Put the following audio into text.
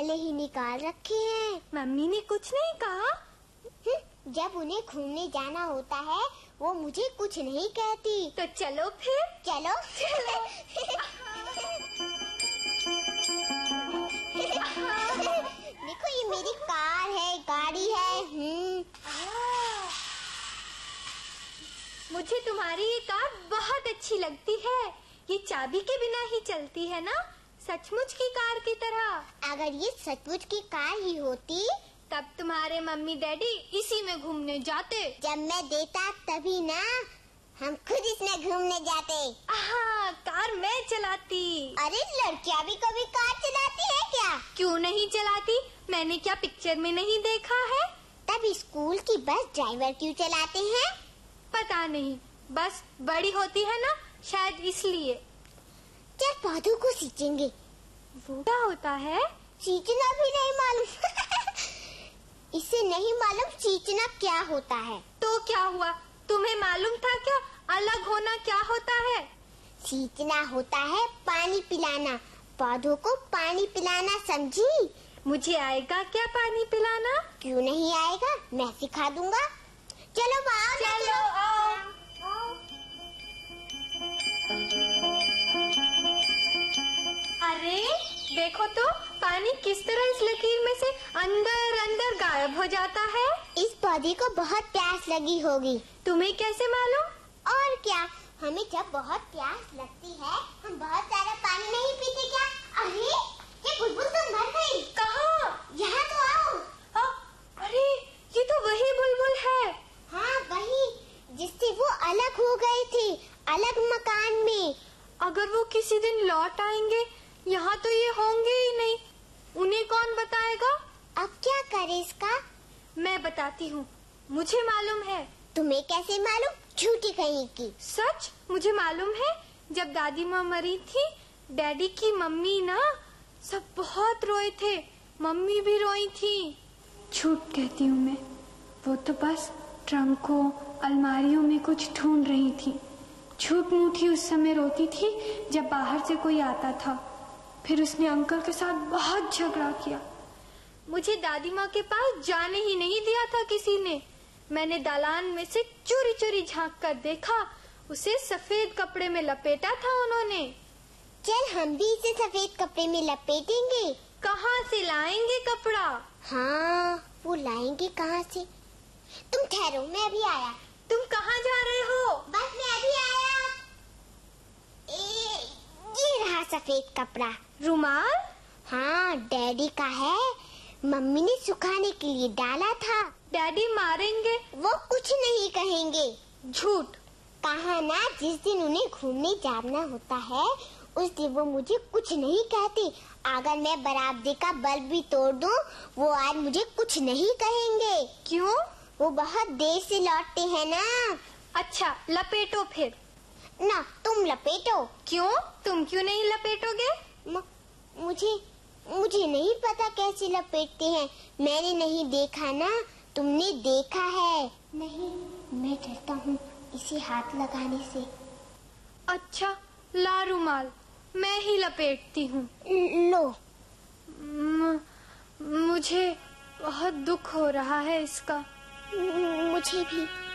पहले ही निकाल रखे हैं। मम्मी ने कुछ नहीं कहा? जब उन्हें घूमने जाना होता है वो मुझे कुछ नहीं कहती। तो चलो फिर। चलो चलो। देखो ये मेरी कार है, गाड़ी है। मुझे तुम्हारी ये कार बहुत अच्छी लगती है। ये चाबी के बिना ही चलती है ना, सचमुच की कार की तरह। अगर ये सचमुच की कार ही होती तब तुम्हारे मम्मी डैडी इसी में घूमने जाते। जब मैं देता तभी ना, हम खुद इसमें घूमने जाते। हाँ, कार मैं चलाती। अरे लड़कियां भी कभी कार चलाती है क्या? क्यों नहीं चलाती? मैंने क्या पिक्चर में नहीं देखा है? तब स्कूल की बस ड्राइवर क्यों चलाते हैं? पता नहीं, बस बड़ी होती है ना, शायद इसलिए। चल पौधों को सींचेंगे। वो क्या होता है? सींचना भी नहीं मालूम। इसे नहीं मालूम सींचना क्या होता है। तो क्या हुआ? तुम्हें मालूम था क्या? अलग होना क्या होता है? सींचना होता है पानी पिलाना, पौधों को पानी पिलाना, समझी? मुझे आएगा क्या पानी पिलाना? क्यों नहीं आएगा, मैं सिखा दूंगा। चलो आओ। चलो आओ। अरे देखो तो, पानी किस तरह इस लकीर में से अंदर अंदर गायब हो जाता है। इस पौधे को बहुत प्यास लगी होगी। तुम्हें कैसे मालूम? और क्या, हमें जब बहुत प्यास लगती है हम बहुत सारा पानी नहीं पीते क्या? अरे ये बुलबुल तो मर गई। कहाँ? यहाँ तो आओ। अरे ये तो वही बुलबुल है। हाँ वही, जिससे वो अलग हो गए थे, अलग मकान में। अगर वो किसी दिन लौट आएंगे, यहाँ तो ये होंगे ही नहीं, उन्हें कौन बताएगा? अब क्या करे इसका? मैं बताती हूँ, मुझे मालूम है। तुम्हें कैसे मालूम? झूठी कहीं की। सच, मुझे मालूम है। जब दादी माँ मरी थी, डैडी की मम्मी ना, सब बहुत रोए थे, मम्मी भी रोई थी। झूठ कहती हूँ मैं, वो तो बस ट्रंकों अलमारियों में कुछ ढूंढ रही थी। झूठ मूठी उस समय रोती थी जब बाहर से कोई आता था। फिर उसने अंकल के साथ बहुत झगड़ा किया। मुझे दादी माँ के पास जाने ही नहीं दिया था किसी ने। मैंने दालान में से चोरी चोरी झांक कर देखा, उसे सफेद कपड़े में लपेटा था उन्होंने। चल हम भी इसे सफेद कपड़े में लपेटेंगे। कहाँ से लाएंगे कपड़ा? हाँ वो लाएंगे कहाँ से? तुम ठहरो, मैं अभी आया। तुम कहाँ जा रहे हो? बस मैं अभी आया। ये रहा सफेद कपड़ा। रुमाल? हाँ डैडी का है, मम्मी ने सुखाने के लिए डाला था। डैडी मारेंगे? वो कुछ नहीं कहेंगे। झूठ। कहा ना, जिस दिन उन्हें घूमने जाना होता है उस दिन वो मुझे कुछ नहीं कहते। अगर मैं बरामदे का बल्ब भी तोड़ दूं, वो आज मुझे कुछ नहीं कहेंगे। क्यों? वो बहुत देर से लौटते हैं ना। अच्छा लपेटो फिर। ना तुम लपेटो। क्यों? तुम क्यों नहीं लपेटोगे? मुझे नहीं पता कैसे लपेटते हैं, मैंने नहीं देखा ना, तुमने देखा है। नहीं, मैं डरता हूँ इसे हाथ लगाने से। अच्छा ला रुमाल, मैं ही लपेटती हूँ। लो। मुझे बहुत दुख हो रहा है इसका। मुझे भी।